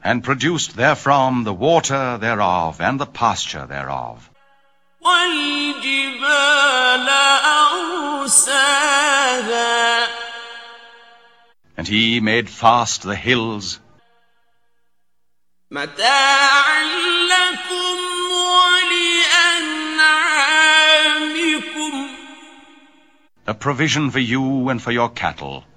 and produced therefrom the water thereof, and the pasture thereof. وَالْجِبَالَ أَرْسَاهَا And he made fast the hills, مَتَاعًا لَكُمْ وَلِأَنْعَامِكُمْ a provision for you and for your cattle.